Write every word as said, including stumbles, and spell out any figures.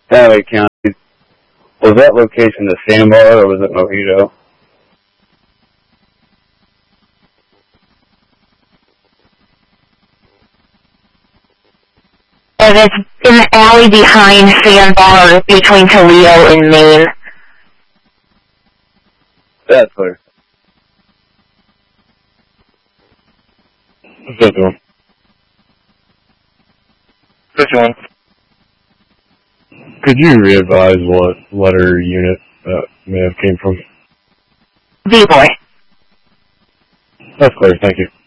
Valley County. Was that location the Sandbar or was it Mojito? And it's in the alley behind Sandbar between Toledo and Maine. That's clear. fifty-one. fifty-one. Could you re-advise what letter unit that may have came from? V-Boy. That's clear, thank you.